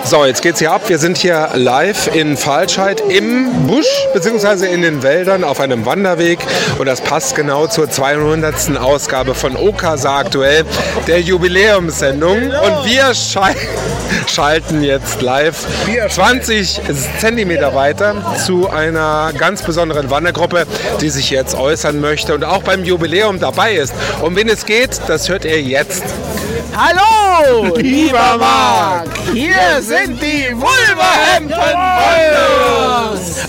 So, jetzt geht's hier ab. Wir sind hier live in Fahlscheid im Busch bzw. in den Wäldern auf einem Wanderweg. Und das passt genau zur 200. Ausgabe von Okasa aktuell, der Jubiläumssendung. Und wir schalten jetzt live 20 Zentimeter weiter zu einer ganz besonderen Wandergruppe, die sich jetzt äußern möchte und auch beim Jubiläum dabei ist. Um wen es geht, das hört ihr jetzt. Hallo, lieber Marc! Hier sind die Wolverhampton Wanderers!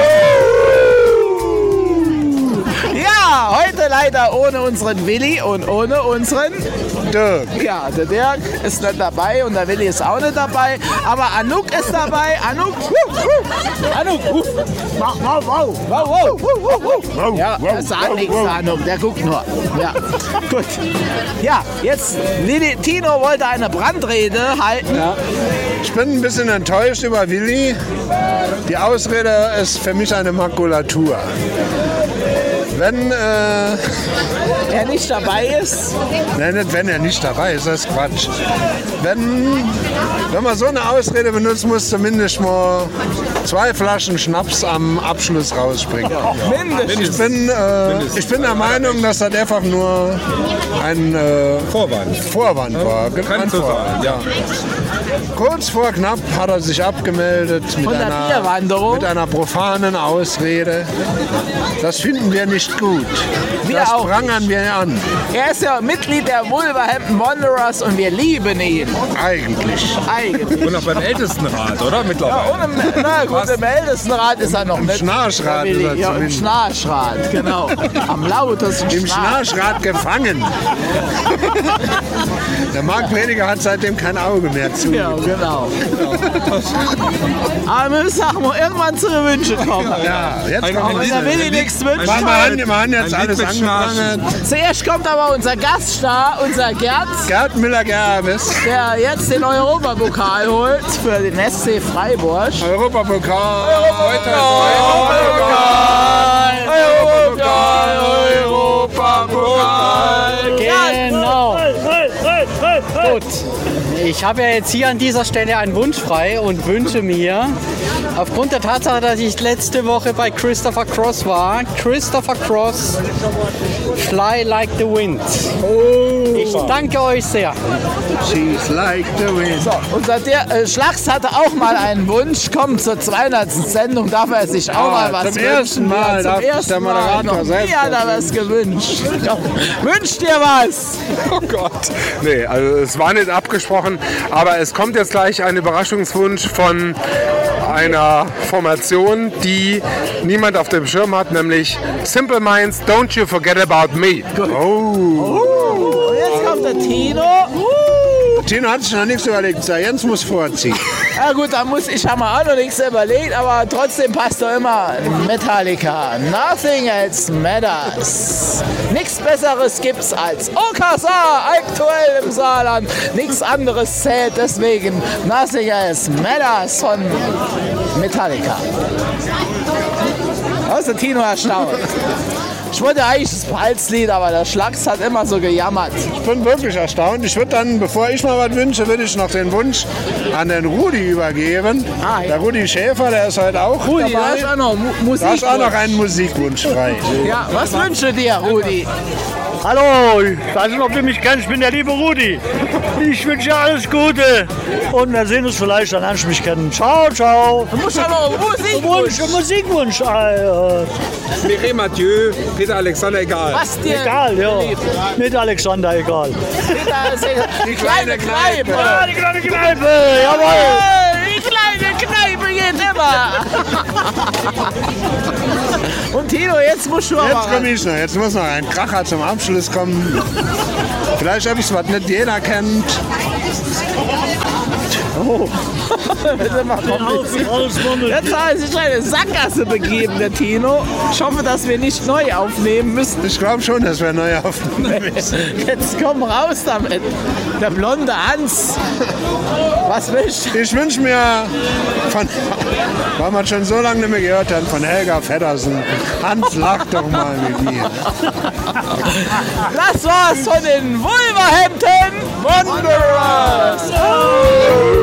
Ja, heute leider ohne unseren Willi und ohne unseren Dirk. Ja, der Dirk ist nicht dabei und der Willi ist auch nicht dabei. Aber Anouk ist dabei. Anouk, Anouk, ja, er sagt nichts, Anouk, der guckt nur. Ja, gut. Ja, jetzt, Tino wollte eine Brandrede halten. Ja. Ich bin ein bisschen enttäuscht über Willi. Die Ausrede ist für mich eine Makulatur. Wenn er nicht dabei ist? Nein, nicht wenn er nicht dabei ist, das ist Quatsch. Wenn man so eine Ausrede benutzt, muss zumindest mal 2 Flaschen Schnaps am Abschluss rausspringen. Ja, mindestens. Ich bin der Meinung, dass das einfach nur ein Vorwand war. Kann so sein, ja. Kurz vor knapp hat er sich abgemeldet mit einer profanen Ausrede. Das finden wir nicht gut. Das prangern wir an. Er ist ja Mitglied der Wolverhampton Wanderers und wir lieben ihn. Eigentlich. Und auch beim Ältestenrat, oder? Mittlerweile. Ja, im Ältestenrat ist er noch mit. Im Schnarchrat ist er ja, im Schnarchrat, genau. Am lautesten Im Schnarchrat gefangen. Der Marc Prediger hat seitdem kein Auge mehr zu. Ja, genau. Aber wir müssen auch mal irgendwann zu den Wünschen kommen. Ja, jetzt kommt der Willi nichts wünschen. Wir haben jetzt alles angefangen. Zuerst kommt aber unser Gaststar, unser Gerd Müller-Gerbes, der jetzt den Europapokal holt für den SC Freiburg. Europapokal. Genau. Gut. Ich habe ja jetzt hier an dieser Stelle einen Wunsch frei und wünsche mir, aufgrund der Tatsache, dass ich letzte Woche bei Christopher Cross war, Christopher Cross, Fly Like the Wind. Ich danke euch sehr. She's like the wind. So, unser Schlags hatte auch mal einen Wunsch. Kommt zur 200. Sendung, darf er sich auch mal was zum wünschen. Ersten Mal zum ersten der Moderator Mal. selbst. Mir hat er was gewünscht. Wünscht dir was? Oh Gott. Nee, also es war nicht abgesprochen, aber es kommt jetzt gleich ein Überraschungswunsch von einer Formation, die niemand auf dem Schirm hat, nämlich Simple Minds, Don't You Forget About Me. Und jetzt kommt der Tino. Tino hat sich noch nichts überlegt. Jens muss vorziehen. Ja gut, da ich habe mir auch noch nichts überlegt, aber trotzdem passt doch immer Metallica. Nothing else matters. Nichts Besseres gibt's als Okasa, aktuell im Saarland. Nichts anderes zählt, deswegen Nothing else matters von Metallica. Da ist der Tino erstaunt. Ich wollte eigentlich das Palzlied, aber der Schlags hat immer so gejammert. Ich bin wirklich erstaunt. Ich würde dann, bevor ich mal was wünsche, würde ich noch den Wunsch an den Rudi übergeben. Ah, ja. Der Rudi Schäfer, der ist heute auch Rudi, dabei. da ist auch noch Musik. Da ist auch noch ein Musikwunsch frei. Ja, was wünschst du dir, Rudi? Hallo, ich weiß nicht, ob du mich kennst, ich bin der liebe Rudi. Ich wünsche dir alles Gute und wir sehen uns vielleicht, dann lernst du mich kennen. Ciao, ciao. Du musst aber einen Musikwunsch. Mireille Mathieu, Peter Alexander, egal. Was dir Egal, ja. beliebt. Mit Alexander, egal. Die kleine Kneipe. Ja, die kleine Kneipe, jawohl. Die kleine Kneipe geht immer. Und Tino, jetzt musst du aber... Jetzt komme ich noch. Jetzt muss noch ein Kracher zum Abschluss kommen. Vielleicht etwas, was nicht jeder kennt. Oh. Jetzt hat er sich eine Sackgasse begeben, der Tino. Ich hoffe, dass wir nicht neu aufnehmen müssen. Ich glaube schon, dass wir neu aufnehmen müssen. Jetzt komm raus damit. Der blonde Hans. Was willst du? Ich wünsche mir, weil man schon so lange nicht mehr gehört hat, von Helga Feddersen. Hans, lach doch mal mit mir. Das war's von den Wolverhampton Wanderers.